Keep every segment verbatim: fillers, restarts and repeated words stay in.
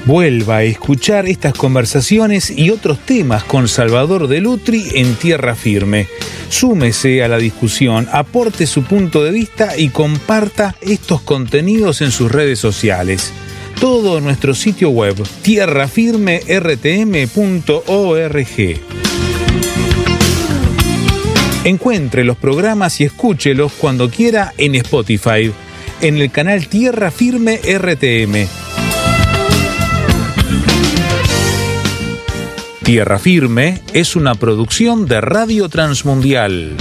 Vuelva a escuchar estas conversaciones y otros temas con Salvador Delutri en Tierra Firme. Súmese a la discusión, aporte su punto de vista y comparta estos contenidos en sus redes sociales. Todo en nuestro sitio web, tierra firme r t m punto org. Encuentre los programas y escúchelos cuando quiera en Spotify, en el canal Tierra Firme R T M. Tierra Firme es una producción de Radio Transmundial.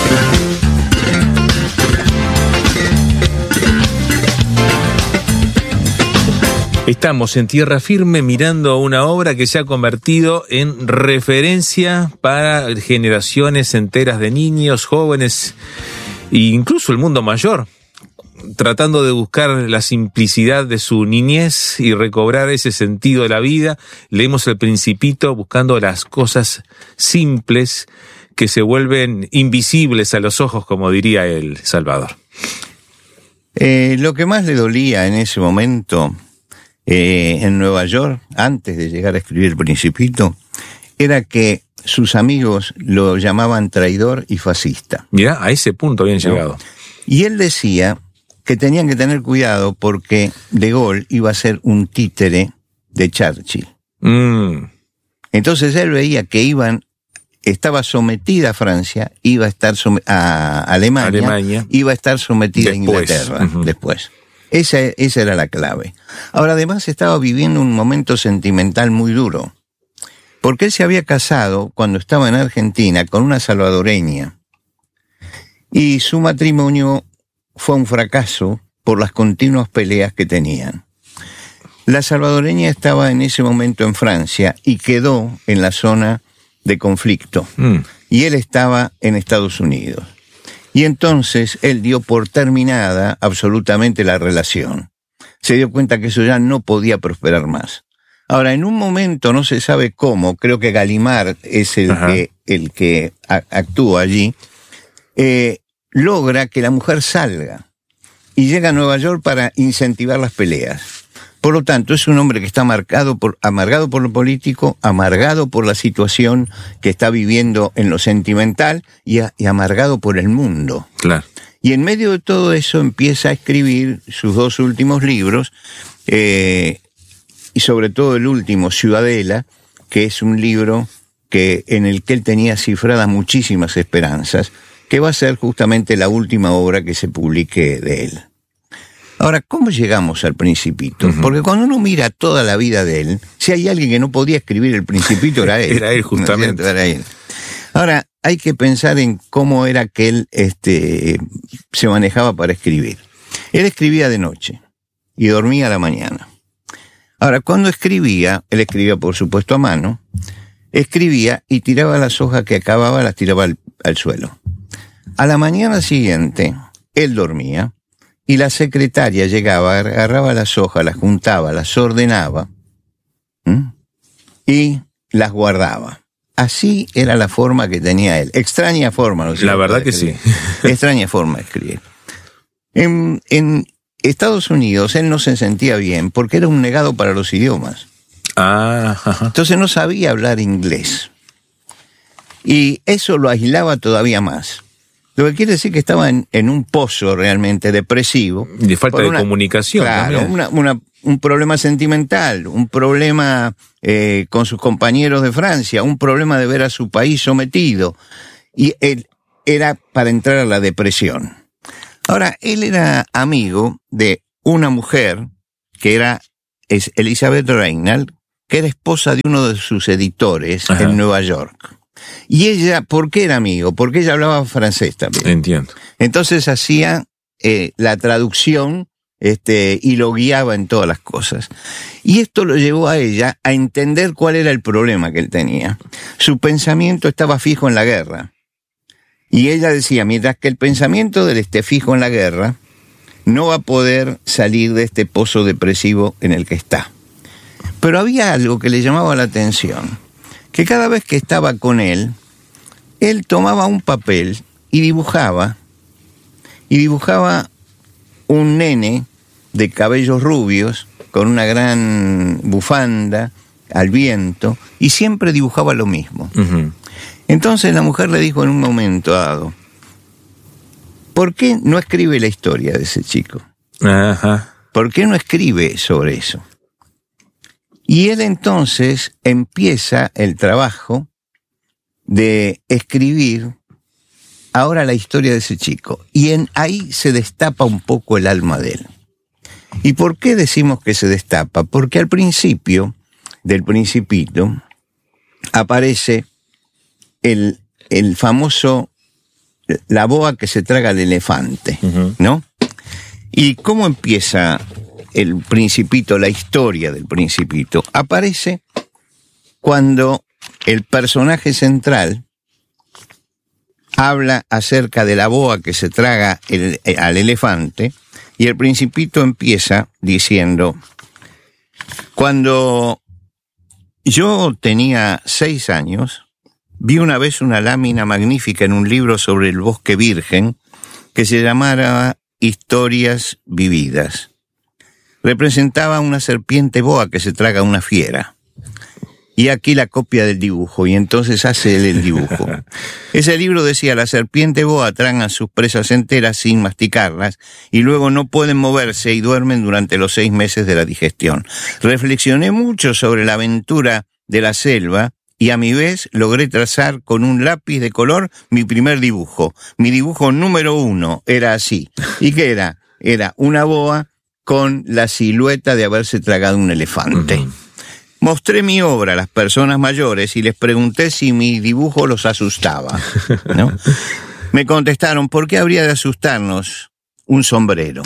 Estamos en Tierra Firme mirando a una obra que se ha convertido en referencia para generaciones enteras de niños, jóvenes e incluso el mundo mayor, tratando de buscar la simplicidad de su niñez y recobrar ese sentido de la vida. Leemos El Principito buscando las cosas simples que se vuelven invisibles a los ojos, como diría el Salvador. Eh, lo que más le dolía en ese momento eh, en Nueva York, antes de llegar a escribir El Principito, era que sus amigos lo llamaban traidor y fascista. Mirá, a ese punto habían ¿no? llegado. Y él decía que tenían que tener cuidado porque De Gaulle iba a ser un títere de Churchill. Mm. Entonces él veía que iban, estaba sometida a Francia, iba a estar som- a Alemania, Alemania, iba a estar sometida después. a Inglaterra Uh-huh. después. Esa, esa era la clave. Ahora, además, estaba viviendo un momento sentimental muy duro, porque él se había casado cuando estaba en Argentina con una salvadoreña, y su matrimonio fue un fracaso por las continuas peleas que tenían. La salvadoreña estaba en ese momento en Francia y quedó en la zona de conflicto. Mm. Y él estaba en Estados Unidos. Y entonces él dio por terminada absolutamente la relación. Se dio cuenta que eso ya no podía prosperar más. Ahora, en un momento, no se sabe cómo, creo que Gallimard es el Ajá. que, el que a, actúa allí, eh, logra que la mujer salga y llega a Nueva York para incentivar las peleas. Por lo tanto, es un hombre que está marcado por, amargado por lo político, amargado por la situación que está viviendo en lo sentimental y, a, y amargado por el mundo. Claro. Y en medio de todo eso empieza a escribir sus dos últimos libros, eh, y sobre todo el último, Ciudadela, que es un libro que, en el que él tenía cifradas muchísimas esperanzas, que va a ser justamente la última obra que se publique de él. Ahora, ¿cómo llegamos al Principito? Uh-huh. Porque cuando uno mira toda la vida de él, si hay alguien que no podía escribir El Principito, era él. Era él, justamente. ¿No? Era él. Ahora, hay que pensar en cómo era que él este, se manejaba para escribir. Él escribía de noche y dormía a la mañana. Ahora, cuando escribía, él escribía por supuesto a mano, escribía y tiraba las hojas que acababa, las tiraba al, al suelo. A la mañana siguiente, él dormía, y la secretaria llegaba, agarraba las hojas, las juntaba, las ordenaba, ¿m? y las guardaba. Así era la forma que tenía él. Extraña forma, ¿no? La verdad que sí. Extraña forma de escribir. En, en Estados Unidos él no se sentía bien porque era un negado para los idiomas. Ah, ajá. Entonces no sabía hablar inglés. Y eso lo aislaba todavía más. Lo que quiere decir que estaba en, en un pozo realmente depresivo. De falta de una, comunicación. Claro, una, una, un problema sentimental, un problema eh, con sus compañeros de Francia, un problema de ver a su país sometido. Y él era para entrar a la depresión. Ahora, él era amigo de una mujer que era es Elizabeth Reynald, que era esposa de uno de sus editores Ajá. en Nueva York. Y ella, ¿por qué era amigo? Porque ella hablaba francés también. Entiendo. Entonces hacía eh, la traducción este, y lo guiaba en todas las cosas. Y esto lo llevó a ella a entender cuál era el problema que él tenía. Su pensamiento estaba fijo en la guerra. Y ella decía, mientras que el pensamiento de él esté fijo en la guerra, no va a poder salir de este pozo depresivo en el que está. Pero había algo que le llamaba la atención. Que cada vez que estaba con él, él tomaba un papel y dibujaba, y dibujaba un nene de cabellos rubios, con una gran bufanda, al viento, y siempre dibujaba lo mismo. Uh-huh. Entonces la mujer le dijo en un momento dado, ¿por qué no escribe la historia de ese chico? Uh-huh. ¿Por qué no escribe sobre eso? Y él entonces empieza el trabajo de escribir ahora la historia de ese chico. Y en, ahí se destapa un poco el alma de él. ¿Y por qué decimos que se destapa? Porque al principio del Principito aparece el, el famoso, la boa que se traga al elefante, uh-huh. ¿no? ¿Y cómo empieza el Principito, la historia del Principito? Aparece cuando el personaje central habla acerca de la boa que se traga el, el, al elefante, y el Principito empieza diciendo, cuando yo tenía seis años, vi una vez una lámina magnífica en un libro sobre el bosque virgen que se llamaba Historias Vividas. Representaba una serpiente boa que se traga una fiera. Y aquí la copia del dibujo, y entonces hace él el dibujo. Ese libro decía, la serpiente boa traga sus presas enteras sin masticarlas, y luego no pueden moverse y duermen durante los seis meses de la digestión. Reflexioné mucho sobre la aventura de la selva, y a mi vez logré trazar con un lápiz de color mi primer dibujo. Mi dibujo número uno era así. ¿Y qué era? Era una boa con la silueta de haberse tragado un elefante. Uh-huh. Mostré mi obra a las personas mayores y les pregunté si mi dibujo los asustaba, ¿no? Me contestaron, ¿por qué habría de asustarnos un sombrero?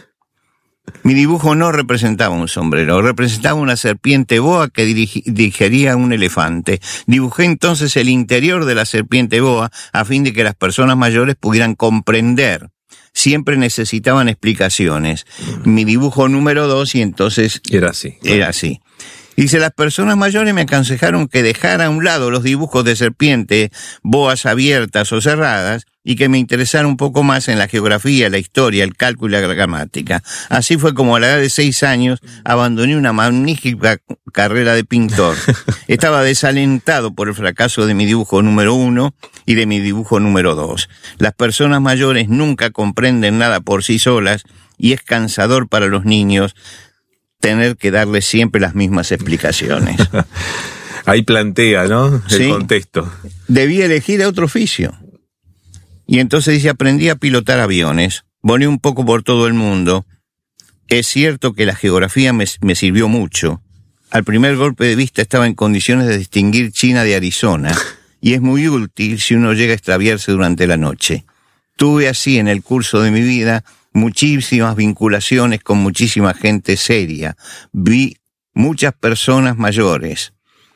Mi dibujo no representaba un sombrero, representaba una serpiente boa que dirigi- digería un elefante. Dibujé entonces el interior de la serpiente boa a fin de que las personas mayores pudieran comprender. Siempre necesitaban explicaciones. Mi dibujo número dos, y entonces... Era así. Era así. Dice, las personas mayores me aconsejaron que dejara a un lado los dibujos de serpiente, boas abiertas o cerradas, y que me interesara un poco más en la geografía, la historia, el cálculo y la gramática. Así fue como a la edad de seis años abandoné una magnífica carrera de pintor. Estaba desalentado por el fracaso de mi dibujo número uno y de mi dibujo número dos. Las personas mayores nunca comprenden nada por sí solas, y es cansador para los niños tener que darles siempre las mismas explicaciones. Ahí plantea, ¿no? El sí, contexto. Debí elegir otro oficio. Y entonces dice, aprendí a pilotar aviones, volé un poco por todo el mundo. Es cierto que la geografía me, me sirvió mucho. Al primer golpe de vista estaba en condiciones de distinguir China de Arizona, y es muy útil si uno llega a extraviarse durante la noche. Tuve así en el curso de mi vida muchísimas vinculaciones con muchísima gente seria. Vi muchas personas mayores.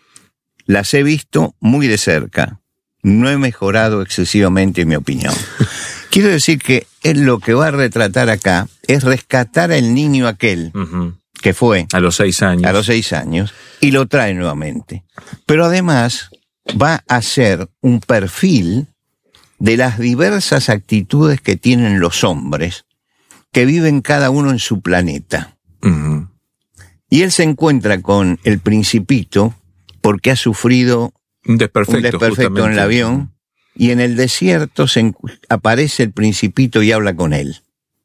Las he visto muy de cerca. No he mejorado excesivamente mi opinión. Quiero decir que él lo que va a retratar acá es rescatar al niño aquel, uh-huh. que fue a los seis años. A los seis años, y lo trae nuevamente. Pero además va a hacer un perfil de las diversas actitudes que tienen los hombres, que viven cada uno en su planeta. Uh-huh. Y él se encuentra con el Principito porque ha sufrido un desperfecto, un desperfecto en el avión, y en el desierto se encu- aparece el Principito y habla con él.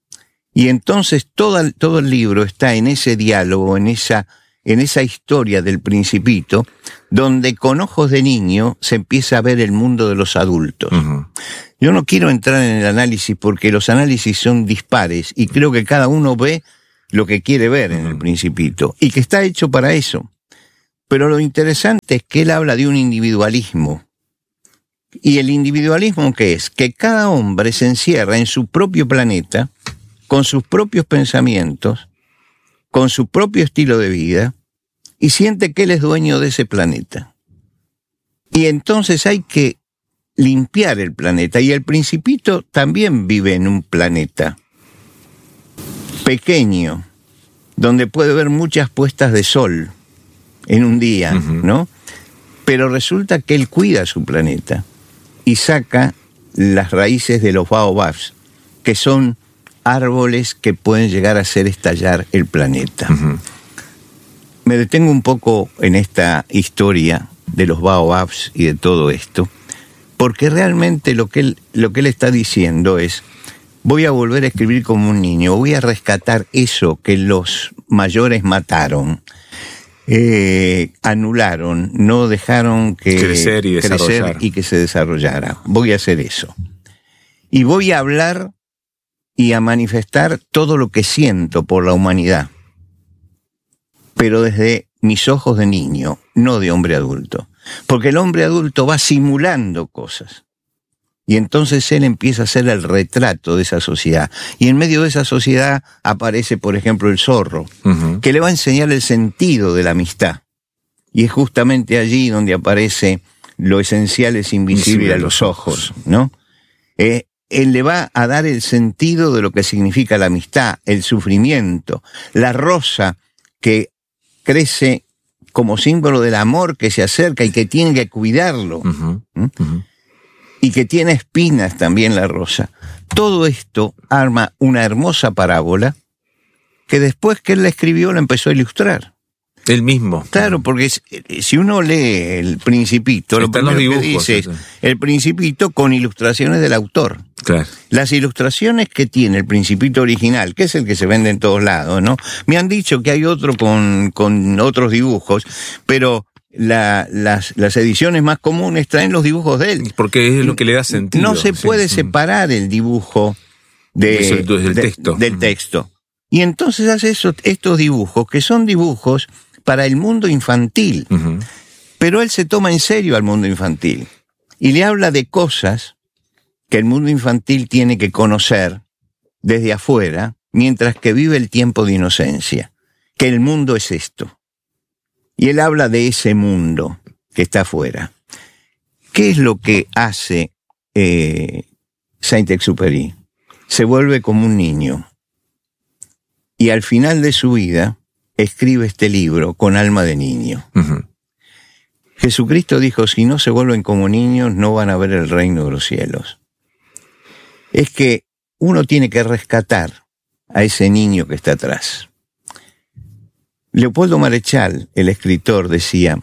Y entonces todo, todo el libro está en ese diálogo, en esa, en esa historia del Principito, donde con ojos de niño se empieza a ver el mundo de los adultos. Uh-huh. Yo no quiero entrar en el análisis porque los análisis son dispares y creo que cada uno ve lo que quiere ver en el Principito y que está hecho para eso. Pero lo interesante es que él habla de un individualismo. ¿Y el individualismo qué es? Que cada hombre se encierra en su propio planeta, con sus propios pensamientos, con su propio estilo de vida, y siente que él es dueño de ese planeta. Y entonces hay que limpiar el planeta, y el Principito también vive en un planeta pequeño, donde puede ver muchas puestas de sol en un día, uh-huh. ¿no? Pero resulta que él cuida su planeta y saca las raíces de los baobabs, que son árboles que pueden llegar a hacer estallar el planeta. Uh-huh. me detengo un poco en esta historia de los baobabs y de todo esto, porque realmente lo que él, lo que él está diciendo es: voy a volver a escribir como un niño, voy a rescatar eso que los mayores mataron, eh, anularon, no dejaron que crecer, y, crecer y que se desarrollara. Voy a hacer eso. Y voy a hablar y a manifestar todo lo que siento por la humanidad, pero desde mis ojos de niño, no de hombre adulto. Porque el hombre adulto va simulando cosas. Y entonces él empieza a ser el retrato de esa sociedad. Y en medio de esa sociedad aparece, por ejemplo, el zorro, uh-huh. que le va a enseñar el sentido de la amistad. Y es justamente allí donde aparece lo esencial es invisible a los ojos, ¿no? Eh, él le va a dar el sentido de lo que significa la amistad, el sufrimiento, la rosa que crece como símbolo del amor que se acerca y que tiene que cuidarlo. Uh-huh. ¿Mm? Uh-huh. Y que tiene espinas también la rosa. Todo esto arma una hermosa parábola que después que él la escribió la empezó a ilustrar. Él mismo. Claro, porque si uno lee El Principito, lo primero que dice es El Principito con ilustraciones del autor. Claro. Las ilustraciones que tiene El Principito original, que es el que se vende en todos lados, ¿no? Me han dicho que hay otro con, con otros dibujos, pero la, las, las ediciones más comunes traen los dibujos de él. Porque es lo que le da sentido. No se sí, puede sí. separar el dibujo de, Eso, del de, texto. del texto. Y entonces hace esos, estos dibujos, que son dibujos para el mundo infantil. Uh-huh. Pero él se toma en serio al mundo infantil. Y le habla de cosas que el mundo infantil tiene que conocer desde afuera, mientras que vive el tiempo de inocencia. Que el mundo es esto. Y él habla de ese mundo que está afuera. ¿Qué es lo que hace eh, Saint-Exupéry? Se vuelve como un niño. Y al final de su vida escribe este libro con alma de niño. Uh-huh. Jesucristo dijo: si no se vuelven como niños, no van a ver el reino de los cielos. Es que uno tiene que rescatar a ese niño que está atrás. Leopoldo Marechal, el escritor, decía: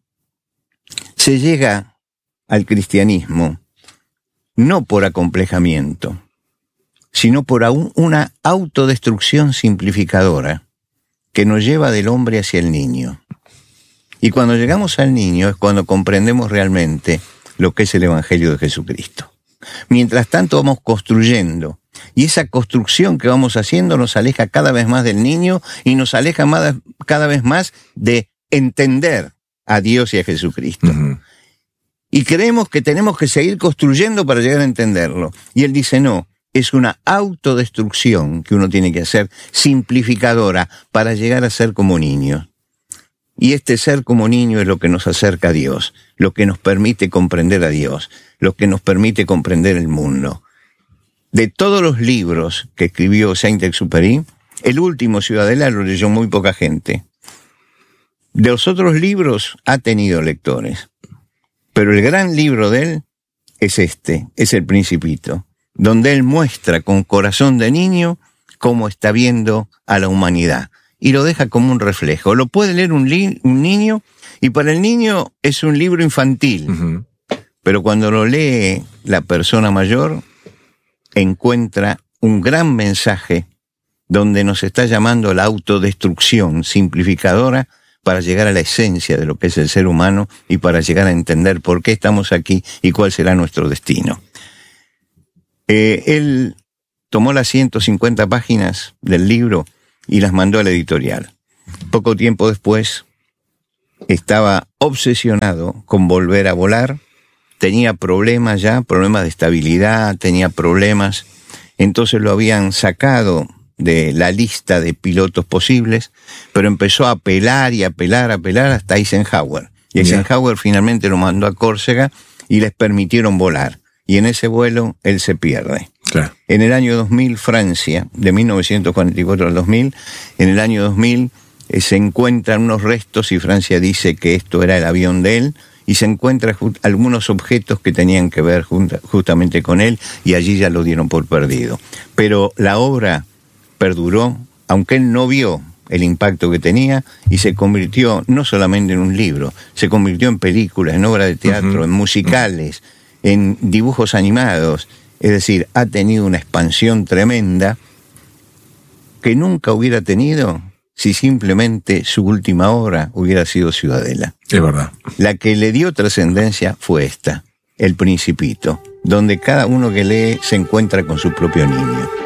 se llega al cristianismo no por acomplejamiento, sino por una autodestrucción simplificadora que nos lleva del hombre hacia el niño. Y cuando llegamos al niño es cuando comprendemos realmente lo que es el Evangelio de Jesucristo. Mientras tanto vamos construyendo, y esa construcción que vamos haciendo nos aleja cada vez más del niño y nos aleja más, cada vez más de entender a Dios y a Jesucristo. Uh-huh. Y creemos que tenemos que seguir construyendo para llegar a entenderlo. Y él dice: no, es una autodestrucción que uno tiene que hacer, simplificadora, para llegar a ser como niños. Y este ser como niño es lo que nos acerca a Dios, lo que nos permite comprender a Dios, lo que nos permite comprender el mundo. De todos los libros que escribió Saint-Exupéry, el último, Ciudadela, lo leyó muy poca gente. De los otros libros ha tenido lectores, pero el gran libro de él es este, es El Principito, donde él muestra con corazón de niño cómo está viendo a la humanidad. Y lo deja como un reflejo. Lo puede leer un, li- un niño, y para el niño es un libro infantil. Uh-huh. Pero cuando lo lee la persona mayor, encuentra un gran mensaje donde nos está llamando a la autodestrucción simplificadora para llegar a la esencia de lo que es el ser humano y para llegar a entender por qué estamos aquí y cuál será nuestro destino. Eh, él tomó las ciento cincuenta páginas del libro y las mandó a la editorial. Poco tiempo después estaba obsesionado con volver a volar, tenía problemas ya, problemas de estabilidad, tenía problemas, entonces lo habían sacado de la lista de pilotos posibles, pero empezó a apelar y apelar, apelar hasta Eisenhower. Y Eisenhower yeah. finalmente lo mandó a Córcega y les permitieron volar. Y en ese vuelo él se pierde. Claro. En el año dos mil, Francia, de mil novecientos cuarenta y cuatro al dos mil, en el año dos mil eh, se encuentran unos restos y Francia dice que esto era el avión de él, y se encuentran ju- algunos objetos que tenían que ver junta- justamente con él, y allí ya lo dieron por perdido. Pero la obra perduró, aunque él no vio el impacto que tenía y se convirtió no solamente en un libro, se convirtió en películas, en obras de teatro, uh-huh. en musicales, uh-huh. en dibujos animados. Es decir, ha tenido una expansión tremenda que nunca hubiera tenido si simplemente su última obra hubiera sido Ciudadela. Es verdad. La que le dio trascendencia fue esta, El Principito, donde cada uno que lee se encuentra con su propio niño.